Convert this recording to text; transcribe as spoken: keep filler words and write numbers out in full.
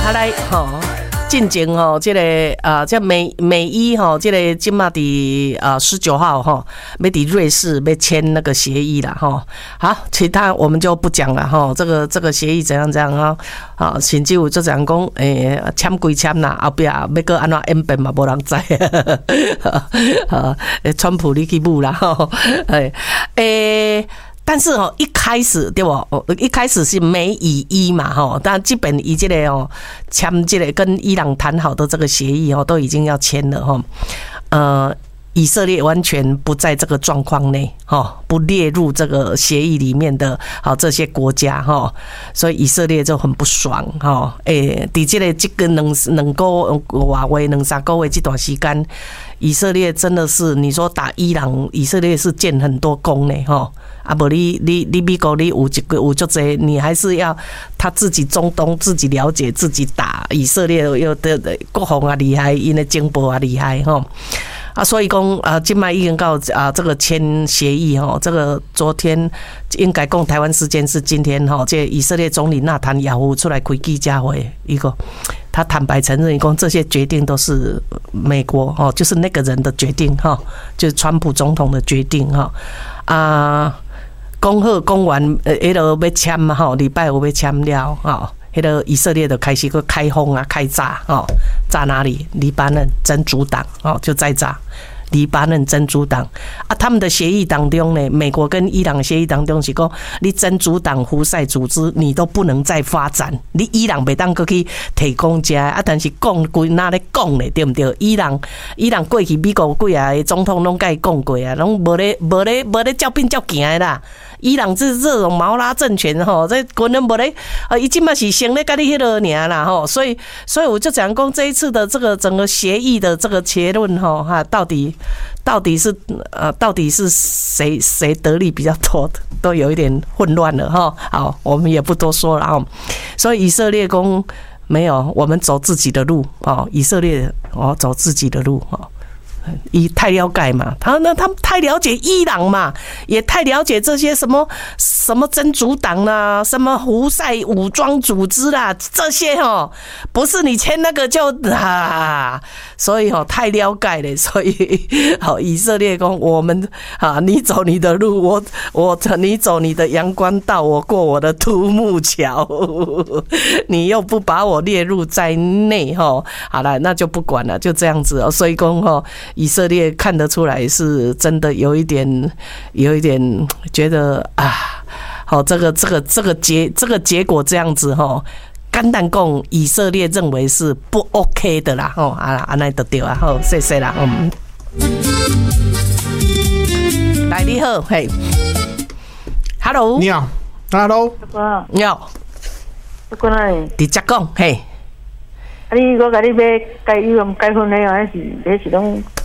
好来吼。进前吼，这个啊，这美美伊吼，这个今嘛伫啊十九号吼，要伫瑞士要签那个协议啦吼。好，其他我们就不讲了吼。这个这个协议怎样怎样啊？啊，甚至有就这样讲，诶、欸，签归签啦，后壁要个安怎演变嘛，无人知。啊，川普你去舞啦吼，诶诶。但是哦，一开始对不？一开始是美以伊嘛，哈，但基本以这个哦签这个跟伊朗谈好的这个协议哦，都已经要签了哈。呃，以色列完全不在这个状况内，哈，不列入这个协议里面的好这些国家哈，所以以色列就很不爽哈。诶，伫这个这个两两个外月两三个月这段时间，以色列真的是你说打伊朗，以色列是建很多功呢哈。啊，不，你你你美国你有一个有就这，你还是要他自己中东自己了解自己打以色列有的国防啊厉害，因的情报啊厉害哈。啊，所以讲啊，今麦已经到啊这个签协议哈，这个昨天应该讲台湾时间是今天哈，这以色列总理纳坦雅胡出来开记者会，一个他坦白承认，讲这些决定都是美国哈，就是那个人的决定哈，就是川普总统的决定哈啊。讲好讲完，呃，迄个要签嘛吼，礼拜五要签了吼，迄个以色列就开始去开轰啊，开炸吼，炸哪里？黎巴嫩真主党哦，就在炸。黎巴嫩真主党啊，他们的协议当中呢，美国跟伊朗协议当中是讲，你真主党胡塞组织你都不能再发展，你伊朗袂当搁去提供者啊，但是讲规哪咧讲咧，对不对？伊朗伊朗过去美国几啊个总统拢甲伊讲过啊，拢无咧无咧无咧照变照行的啦。伊朗这这种毛拉政权吼，这根本无咧，呃，伊即嘛是先咧甲你迄落尔啦吼，所以所以我就讲讲这一次的这个整个协议的这个结论吼哈，到底到底是呃到底是谁谁得利比较多的，都有一点混乱了哈。好，我们也不多说了哈。所以以色列公没有，我们走自己的路哦，以色列哦走自己的路哦。以太了解嘛，他那他们太了解伊朗嘛，也太了解这些什么什么真主党啦，什么胡塞武装组织啦，这些哈不是你签那个就啊，所以哈太了解了，所以好以色列公我们啊，你走你的路，我我你走你的阳关道，我过我的独木桥，你又不把我列入在内哈，好了，那就不管了，就这样子哦，所以公哈。以色列看得出来是真的有一点，有一点觉得啊，好，这个这个这个结这个结果这样子哈，简单讲，以色列认为是不 OK 的啦，吼，啊，安尼就对啊，好，谢谢啦，嗯，来你好，嘿 ，Hello， 你好 ，Hello， 你好， 我过来， 直接讲，嘿。 啊！你我甲你买改衣服改婚的，还是还是拢